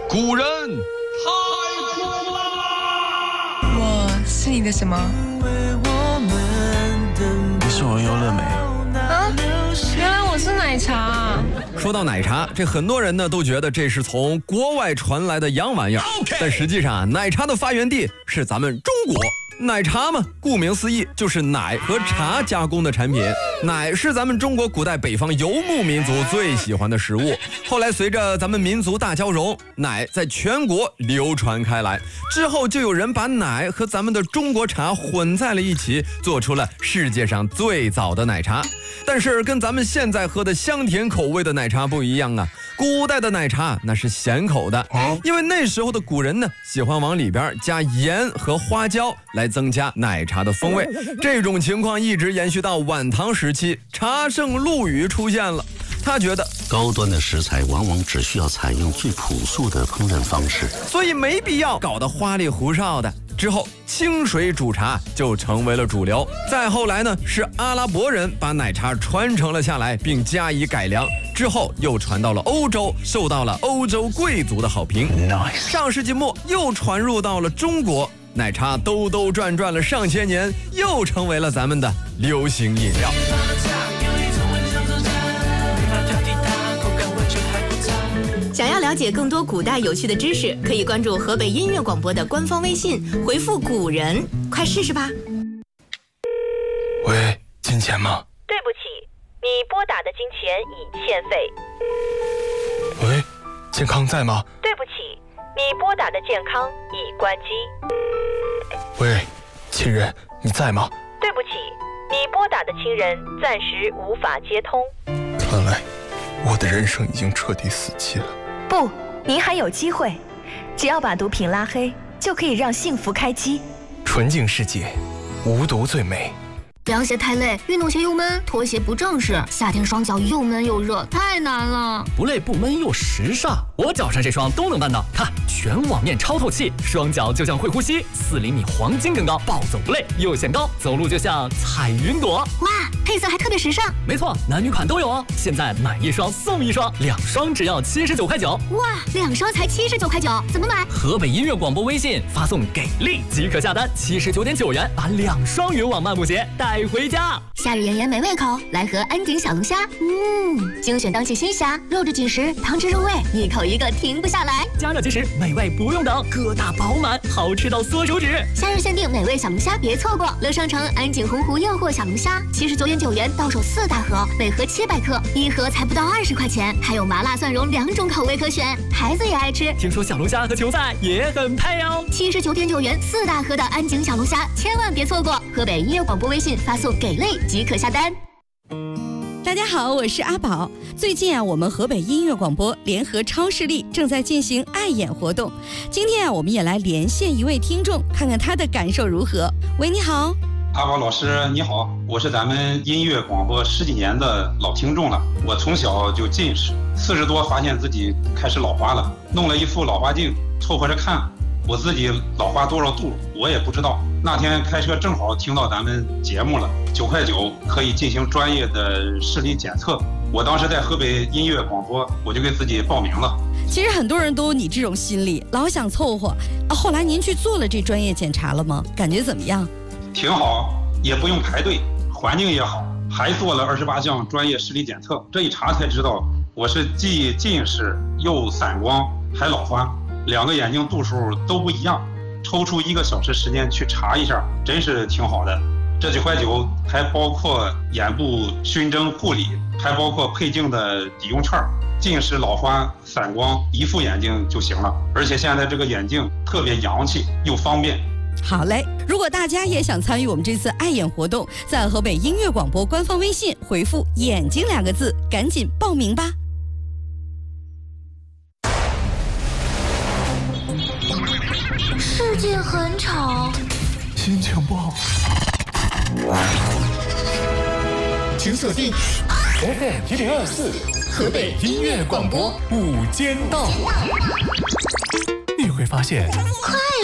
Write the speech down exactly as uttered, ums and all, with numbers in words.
古人太酷了！ 我是你的什么？ 你是我优乐美。 啊，原来我是奶茶。 说到奶茶，这很多人呢都觉得这是从国外传来的洋玩意儿， Okay. 但实际上奶茶的发源地是咱们中国。奶茶嘛，顾名思义就是奶和茶加工的产品。奶是咱们中国古代北方游牧民族最喜欢的食物。后来随着咱们民族大交融，奶在全国流传开来，之后就有人把奶和咱们的中国茶混在了一起，做出了世界上最早的奶茶。但是跟咱们现在喝的香甜口味的奶茶不一样啊，古代的奶茶那是咸口的，因为那时候的古人呢喜欢往里边加盐和花椒来增加奶茶的风味。这种情况一直延续到晚唐时期，茶圣陆羽出现了。他觉得高端的食材往往只需要采用最朴素的烹饪方式， 所以没必要搞得花里胡哨的。之后清水煮茶就成为了主流。再后来呢，是阿拉伯人把奶茶传承了下来，并加以改良，之后又传到了欧洲，受到了欧洲贵族的好评。 Nice. 上世纪末又传入到了中国，奶茶兜兜转转了上千年，又成为了咱们的流行饮料。 想要了解更多古代有趣的知识，可以关注河北音乐广播的官方微信，回复古人，快试试吧。 喂，金钱吗？ 对不起，你拨打的金钱已欠费。 喂，健康在吗？ 对不起，你拨打的健康已关机。 喂，亲人，你在吗？ 对不起，你拨打的亲人暂时无法接通。 看来我的人生已经彻底死期了。 不，您还有机会，只要把毒品拉黑，就可以让幸福开机。 纯净世界，无毒最美。 凉鞋太累，运动鞋又闷，拖鞋不正式，夏天双脚又闷又热，太难了。 不累不闷又时尚，我脚上这双都能办到。看，全网面超透气，双脚就像会呼吸，四厘米黄金更高，暴走不累，又显高，走路就像彩云朵。 哇，配色还特别时尚。 没错，男女款都有哦。现在买一双送一双，两双只要七十九块九。 哇，两双才七十九块九，怎么买？ 河北音乐广播微信发送给力即可下单，七十九点九元把两双云网漫步鞋带回家。 夏日炎炎没胃口，来盒安井小龙虾。嗯，精选当季新虾，肉质紧实，汤汁入味，一口一个停不下来。 加热即食，美味不用等，疙瘩饱满，好吃到缩手指。 夏日限定美味小龙虾，别错过！乐商城安井洪湖诱惑小龙虾，七十九点九元到手四大盒，每盒七百克，一盒才不到二十块钱，还有麻辣蒜蓉两种口味可选，孩子也爱吃。 听说小龙虾和球菜也很配哦。 七十九点九元四大盒的安井小龙虾，千万别错过！河北音乐广播微信发送给力即可下单。 大家好，我是阿宝。最近啊，我们河北音乐广播联合超视力正在进行爱眼活动。今天啊，我们也来连线一位听众，看看他的感受如何。喂，你好。 阿宝老师你好，我是咱们音乐广播十几年的老听众了。我从小就近视，四十多发现自己开始老花了，弄了一副老花镜凑合着看，我自己老花多少度我也不知道。那天开车正好听到咱们节目了，九块九可以进行专业的视力检测。我当时在河北音乐广播，我就给自己报名了。 其实很多人都有你这种心理，老想凑合啊。后来您去做了这专业检查了吗？感觉怎么样？ 挺好，也不用排队，环境也好，还做了二十八项专业视力检测。这一查才知道，我是既近视又散光还老花，两个眼睛度数都不一样。抽出一个小时时间去查一下，真是挺好的。这九块九还包括眼部熏蒸护理，还包括配镜的抵用券。近视、老花、散光，一副眼镜就行了。而且现在这个眼镜特别洋气又方便。 好嘞，如果大家也想参与我们这次爱眼活动，在河北音乐广播官方微信回复“眼睛”两个字，赶紧报名吧。 世界很吵， 心情不好， 请锁定 F M 一零二四河北音乐广播午间档，你会发现。